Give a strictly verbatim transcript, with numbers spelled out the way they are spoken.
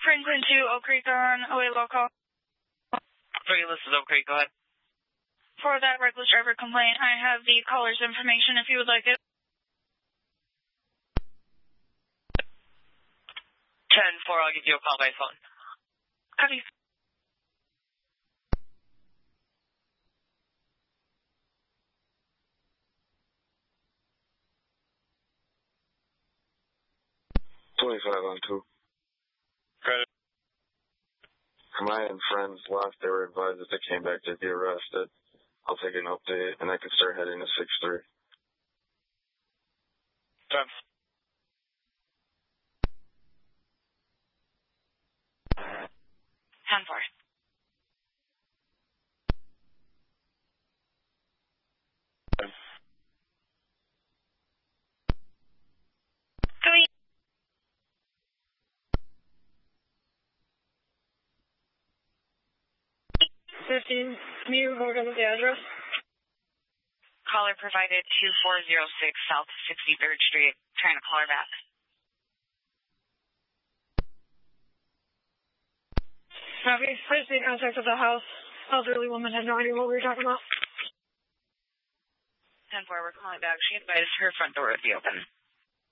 Franklin to Oak Creek on O A local. Okay, this is Oak Creek. Go ahead. For that reckless driver complaint, I have the caller's information if you would like it. ten four, I'll give you a call by phone. Copy. twenty-five on two. Credit. My and friends left. They were advised that they came back to be arrested. I'll take an update, and I can start heading to six three. ten. ten four. Three. fifteen. Can you hold on with the address? Caller provided two four zero six South sixty-third Street. Trying to call her back. Okay, I just made contact with the house. Elderly woman had no idea what we were talking about. ten four, we're calling back. She advised her front door would be open.